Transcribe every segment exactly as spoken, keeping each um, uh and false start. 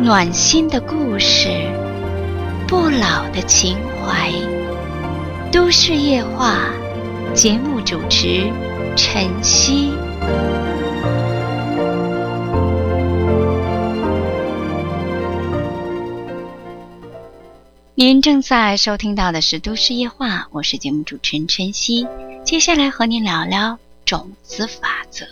暖心的故事，不老的情怀。都市夜话，节目主持晨曦。您正在收听到的是都市夜话，我是节目主持人晨曦。接下来和您聊聊种子法则。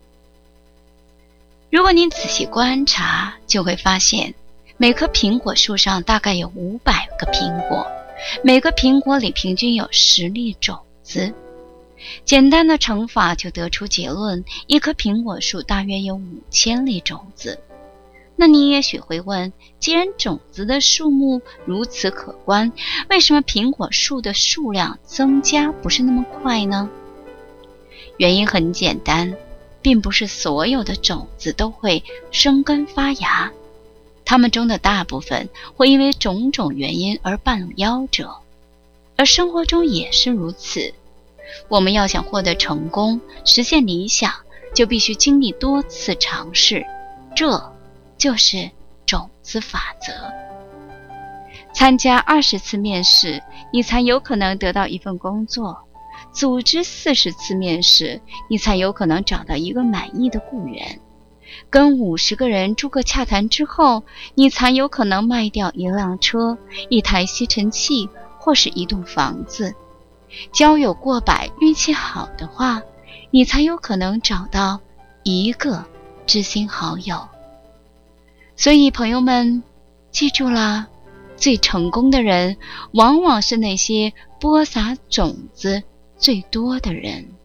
如果您仔细观察，就会发现每棵苹果树上大概有五百个苹果，每个苹果里平均有十粒种子。简单的乘法就得出结论，一棵苹果树大约有五千粒种子。那你也许会问，既然种子的数目如此可观，为什么苹果树的数量增加不是那么快呢？原因很简单，并不是所有的种子都会生根发芽，它们中的大部分会因为种种原因而半路夭折，而生活中也是如此。我们要想获得成功，实现理想，就必须经历多次尝试，这就是种子法则。参加二十次面试，你才有可能得到一份工作；组织四十次面试，你才有可能找到一个满意的雇员；跟五十个人逐个洽谈之后，你才有可能卖掉一辆车、一台吸尘器或是一栋房子；交友过百，运气好的话，你才有可能找到一个知心好友。所以朋友们，记住了，最成功的人往往是那些播撒种子最多的人。